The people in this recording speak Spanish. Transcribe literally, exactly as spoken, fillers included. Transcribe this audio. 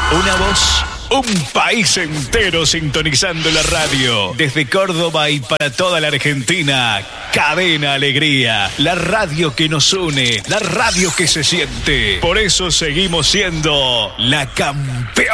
Una voz, un país entero sintonizando la radio. Desde Córdoba y para toda la Argentina, Cadena Alegría. La radio que nos une, la radio que se siente. Por eso seguimos siendo la campeona.